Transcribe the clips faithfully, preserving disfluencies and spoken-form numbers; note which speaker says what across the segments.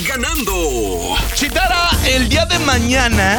Speaker 1: ganando.
Speaker 2: Chitara, el día de mañana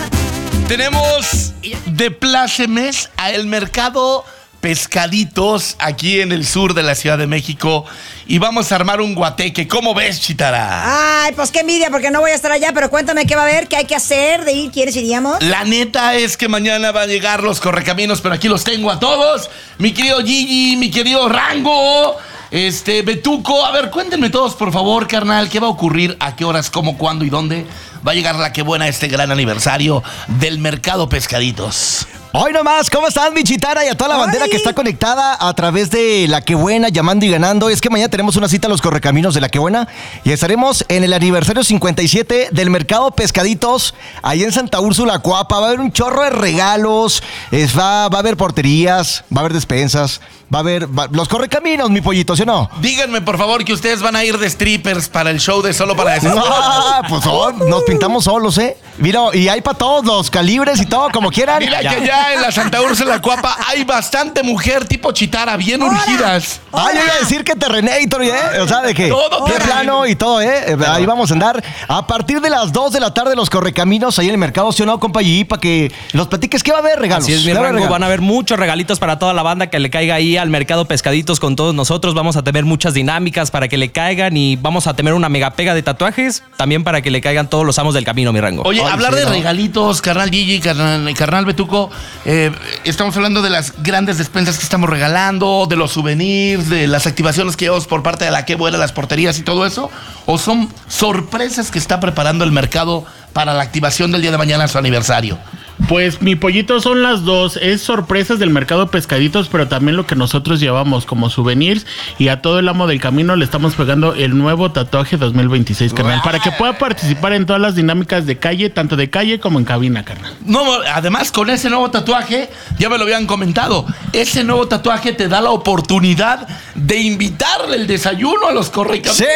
Speaker 2: tenemos de plácemes a el mercado Pescaditos aquí en el sur de la Ciudad de México y vamos a armar un guateque. ¿Cómo ves, Chitara?
Speaker 3: Ay, pues qué envidia, porque no voy a estar allá, pero cuéntame qué va a haber, qué hay que hacer, de ir, ¿quiénes iríamos?
Speaker 2: La neta es que mañana van a llegar los correcaminos, pero aquí los tengo a todos. Mi querido Gigi, mi querido Rango, este, Betuco. A ver, cuéntenme todos, por favor, carnal, ¿qué va a ocurrir? ¿A qué horas, cómo, cuándo y dónde va a llegar la que buena este gran aniversario del mercado Pescaditos?
Speaker 4: Hoy nomás, ¿cómo estás, mi Chitara? Y a toda la bandera
Speaker 3: Ay.
Speaker 4: que está conectada a través de La Que Buena, llamando y ganando. Es que mañana tenemos una cita a los correcaminos de La Que Buena y estaremos en el aniversario cincuenta y siete del mercado Pescaditos, ahí en Santa Úrsula, Coapa. Va a haber un chorro de regalos, es, va, va a haber porterías, va a haber despensas, va a haber va, los correcaminos, mi pollito, ¿sí o no?
Speaker 2: Díganme, por favor, que ustedes van a ir de strippers para el show de Solo para Eso.
Speaker 4: No, pues oh, nos pintamos solos, ¿eh? Mira, y hay para todos los calibres y todo, como quieran.
Speaker 2: Mira que ya en la Santa Úrsula Coapa hay bastante mujer tipo Chitara, bien
Speaker 3: ¡Hola!
Speaker 2: urgidas.
Speaker 4: Ah, yo iba a decir que Terrenator, ¿eh? O sea, de que
Speaker 2: Todo
Speaker 4: de
Speaker 2: terreno.
Speaker 4: plano y todo, ¿eh? Ahí vamos a andar. A partir de las dos de la tarde, los correcaminos ahí en el mercado, ¿sí o no, compa Gigi? Para que los platiques, ¿qué va a haber? Regalos.
Speaker 5: Así es, mi
Speaker 4: ¿Qué va a haber
Speaker 5: Rango.
Speaker 4: regalos?
Speaker 5: Van a haber muchos regalitos para toda la banda que le caiga ahí al mercado Pescaditos con todos nosotros. Vamos a tener muchas dinámicas para que le caigan y vamos a tener una mega pega de tatuajes también para que le caigan todos los amos del camino, mi Rango.
Speaker 2: Oye,
Speaker 4: Ay,
Speaker 2: hablar
Speaker 4: sí,
Speaker 2: de
Speaker 4: ¿no?
Speaker 2: regalitos, carnal Gigi, carnal, carnal Betuco, eh, estamos hablando de las grandes despensas que estamos regalando, de los souvenirs, de las activaciones que llevamos por parte de La Que Buena, las porterías y todo eso, o son sorpresas que está preparando el mercado para la activación del día de mañana a su aniversario.
Speaker 6: Pues mi pollito son las dos, es sorpresas del mercado Pescaditos, pero también lo que nosotros llevamos como souvenirs y a todo el amo del camino le estamos pegando el nuevo tatuaje dos mil veintiséis, carnal, para que pueda participar en todas las dinámicas de calle, tanto de calle como en cabina, carnal.
Speaker 2: No, además con ese nuevo tatuaje, ya me lo habían comentado, ese nuevo tatuaje te da la oportunidad de invitarle el desayuno a los correcaminos.
Speaker 4: ¡Sí!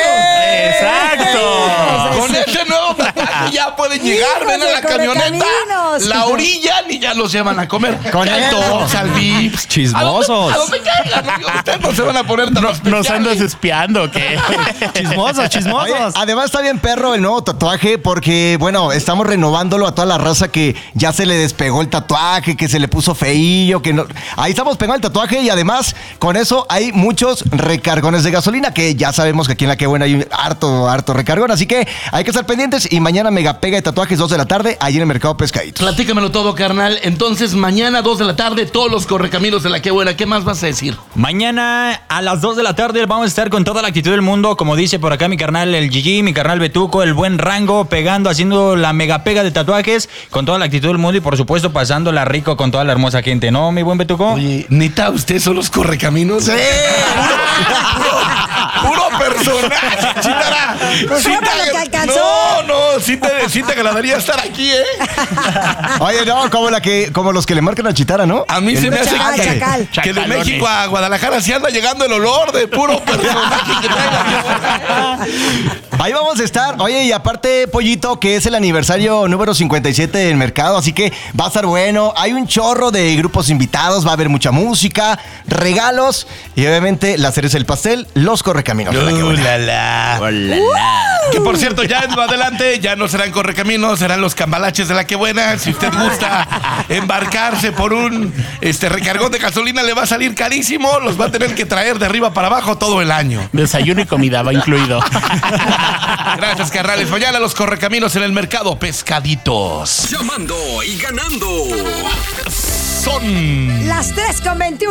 Speaker 2: ¡Exacto! Con ese nuevo tatuaje ya pueden llegar,
Speaker 3: Hijos
Speaker 2: ven a
Speaker 3: de
Speaker 2: la camioneta,
Speaker 3: correcaminos.
Speaker 2: la orillan y ya los llevan a comer.
Speaker 4: Con
Speaker 2: Al
Speaker 4: eso.
Speaker 2: Tops, al Vips.
Speaker 5: Chismosos.
Speaker 2: ¿A dónde, a dónde caigan? ¿No? Ustedes no se van a poner tan
Speaker 6: ¿Nos
Speaker 2: especiales.
Speaker 6: andas espiando o qué?
Speaker 5: Chismosos, chismosos.
Speaker 4: Oye, además está bien perro el nuevo tatuaje porque, bueno, estamos renovándolo a toda la raza que ya se le despegó el tatuaje, que se le puso feillo, que no... Ahí estamos pegando el tatuaje y además con eso hay muchos recargones de gasolina que ya sabemos que aquí en La Que Buena hay un harto, harto recargón, así que hay que estar pendientes y mañana mega pega de tatuajes dos de la tarde ahí en el mercado Pescaditos.
Speaker 2: Platícamelo todo, carnal. Entonces, mañana, dos de la tarde, todos los correcaminos de La Que Buena. ¿Qué más vas a decir?
Speaker 7: Mañana a las dos de la tarde vamos a estar con toda la actitud del mundo, como dice por acá mi carnal el Gigi, mi carnal Betuco, el buen Rango, pegando, haciendo la mega pega de tatuajes con toda la actitud del mundo y por supuesto pasándola rico con toda la hermosa gente, ¿no, mi buen Betuco?
Speaker 2: Oye, ¿neta ustedes son los correcaminos? ¡Sí! Puro, puro personaje, Chitara.
Speaker 3: Pues
Speaker 2: Sí
Speaker 3: fue para lo que alcanzó.
Speaker 2: No, no, sí te, sí te agradaría estar aquí, ¿eh?
Speaker 4: Oye, no, como, la que, como los que le marcan a Chitara, ¿no?
Speaker 2: A mí se me hace
Speaker 3: Chacal,
Speaker 2: que,
Speaker 3: chacal.
Speaker 2: que de
Speaker 6: Chacalones.
Speaker 2: México a Guadalajara sí anda llegando el olor de puro personaje que traiga.
Speaker 4: Ahí vamos a estar. Oye, y aparte, Pollito, que es el aniversario número cincuenta y siete del mercado, así que va a estar bueno. Hay un chorro de grupos invitados, va a haber mucha música, regalos y obviamente la cereza del pastel, los correcaminos. de La Que
Speaker 2: Uh,
Speaker 4: Buena.
Speaker 2: la, la. Que por cierto, ya en lo adelante ya no serán correcaminos, serán los cambalaches de La Que Buena. Si usted gusta embarcarse por un este recargón de gasolina, le va a salir carísimo. Los va a tener que traer de arriba para abajo todo el año.
Speaker 6: Desayuno y comida va incluido.
Speaker 2: Gracias, carnales. Mañana los correcaminos en el mercado Pescaditos.
Speaker 1: Llamando y ganando.
Speaker 2: Son
Speaker 3: Las tres con veintiuno.